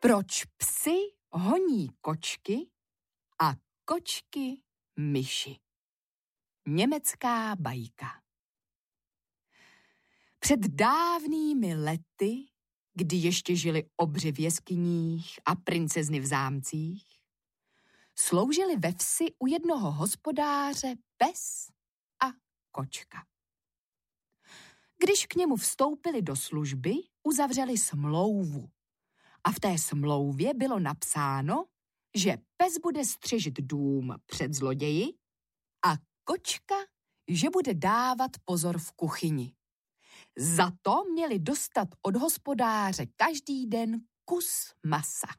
Proč psi honí kočky a kočky myši? Německá bajka. Před dávnými lety, kdy ještě žili obři v jeskyních a princezny v zámcích, sloužili ve vsi u jednoho hospodáře pes a kočka. Když k němu vstoupili do služby, uzavřeli smlouvu. A v té smlouvě bylo napsáno, že pes bude střežit dům před zloději a kočka, že bude dávat pozor v kuchyni. Za to měli dostat od hospodáře každý den kus masa.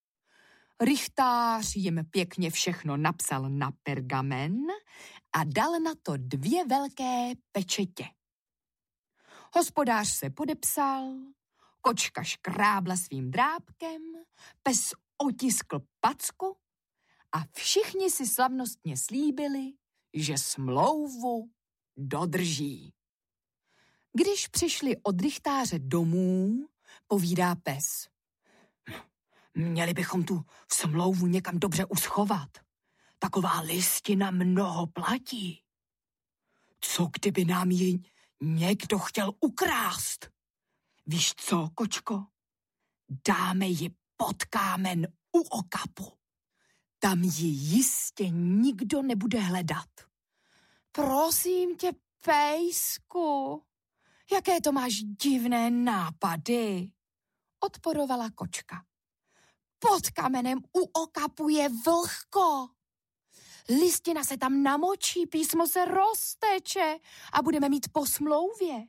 Rychtář jim pěkně všechno napsal na pergamen a dal na to 2 velké pečetě. Hospodář se podepsal, kočka škrábla svým drápkem, pes otiskl packu a všichni si slavnostně slíbili, že smlouvu dodrží. Když přišli od rychtáře domů, povídá pes: Měli bychom tu smlouvu někam dobře uschovat. Taková listina mnoho platí. Co kdyby nám ji někdo chtěl ukrást? Víš co, kočko? Dáme ji pod kámen u okapu. Tam ji jistě nikdo nebude hledat. Prosím tě, pejsku, jaké to máš divné nápady, odporovala kočka. Pod kamenem u okapu je vlhko. Listina se tam namočí, písmo se rozteče a budeme mít po smlouvě.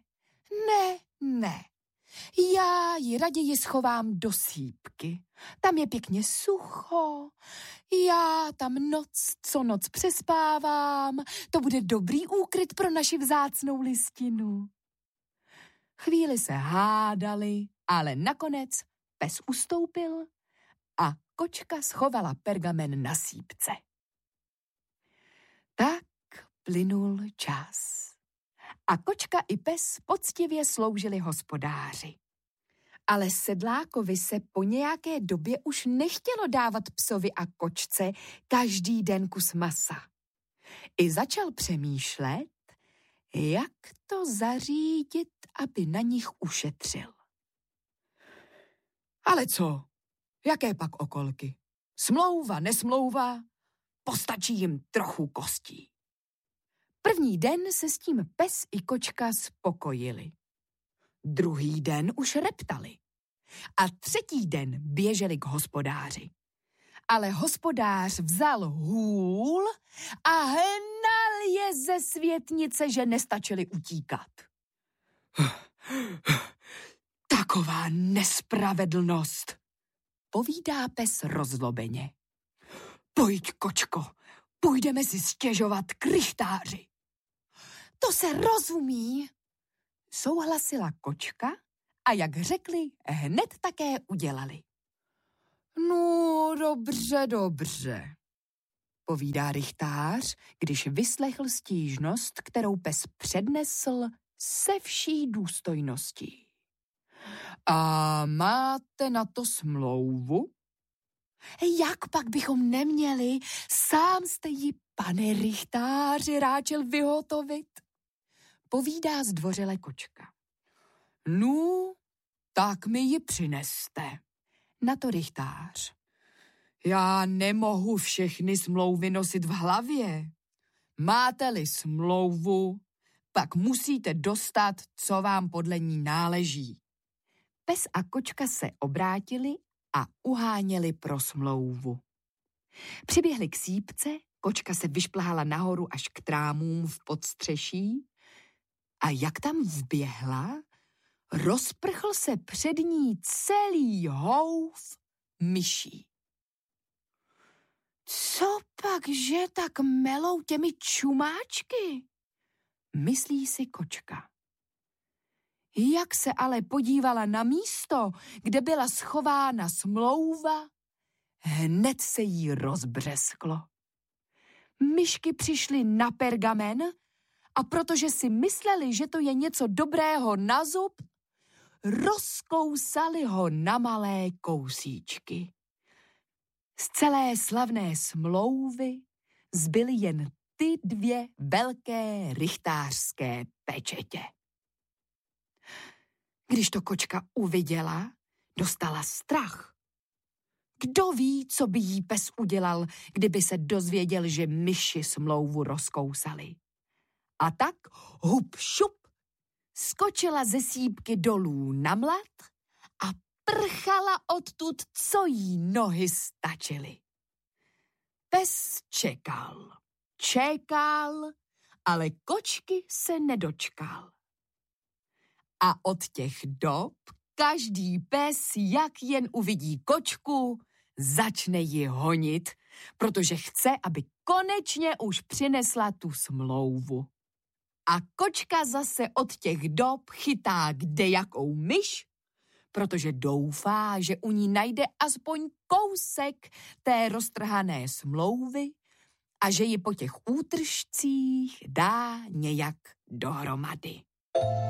Ne. Já ji raději schovám do sýpky. Tam je pěkně sucho. Já tam co noc přespávám. To bude dobrý úkryt pro naši vzácnou listinu. Chvíli se hádali, ale nakonec pes ustoupil a kočka schovala pergamen na sýpce. Tak plynul čas. A kočka i pes poctivě sloužili hospodáři. Ale sedlákovi se po nějaké době už nechtělo dávat psovi a kočce každý den kus masa. I začal přemýšlet, jak to zařídit, aby na nich ušetřil. Ale co? Jaké pak okolky? Smlouva, nesmlouva? Postačí jim trochu kostí. První den se s tím pes i kočka spokojili. Druhý den už reptali. A třetí den běželi k hospodáři. Ale hospodář vzal hůl a hnal je ze světnice, že nestačili utíkat. Taková nespravedlnost, povídá pes rozlobeně. Pojď, kočko, půjdeme si stěžovat k rychtáři. To se rozumí, souhlasila kočka a jak řekli, hned také udělali. No, dobře, povídá rychtář, když vyslechl stížnost, kterou pes přednesl se vší důstojností. A máte na to smlouvu? Jak pak bychom neměli? Sám jste ji, pane rychtáři, ráčel vyhotovit, povídá zdvořile kočka. No, tak mi ji přineste, na to rychtář. Já nemohu všechny smlouvy nosit v hlavě. Máte-li smlouvu, pak musíte dostat, co vám podle ní náleží. Pes a kočka se obrátili a uháněli pro smlouvu. Přiběhli k sýpce, kočka se vyšplhala nahoru až k trámům v podstřeší a jak tam vběhla, rozprchl se před ní celý houf myší. Co pak, že tak melou těmi čumáčky? Myslí si kočka. Jak se ale podívala na místo, kde byla schována smlouva, hned se jí rozbřesklo. Myšky přišly na pergamen a protože si mysleli, že to je něco dobrého na zub, rozkousali ho na malé kousíčky. Z celé slavné smlouvy zbyly jen ty 2 velké rychtářské pečetě. Když to kočka uviděla, dostala strach. Kdo ví, co by jí pes udělal, kdyby se dozvěděl, že myši smlouvu rozkousali. A tak hup šup skočila ze sýpky dolů na mlad a prchala odtud, co jí nohy stačily. Pes čekal, ale kočky se nedočkal. A od těch dob každý pes, jak jen uvidí kočku, začne ji honit, protože chce, aby konečně už přinesla tu smlouvu. A kočka zase od těch dob chytá kdejakou myš, protože doufá, že u ní najde aspoň kousek té roztrhané smlouvy a že ji po těch útržcích dá nějak dohromady.